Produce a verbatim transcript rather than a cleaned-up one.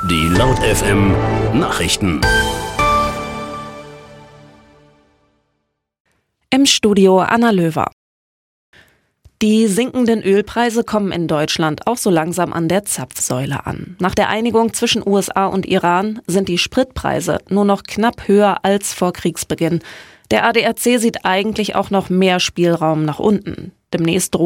Die Laut F M Nachrichten. Im Studio Anna Löwer. Die sinkenden Ölpreise kommen in Deutschland auch so langsam an der Zapfsäule an. Nach der Einigung zwischen U S A und Iran sind die Spritpreise nur noch knapp höher als vor Kriegsbeginn. Der A D A C sieht eigentlich auch noch mehr Spielraum nach unten. Demnächst droht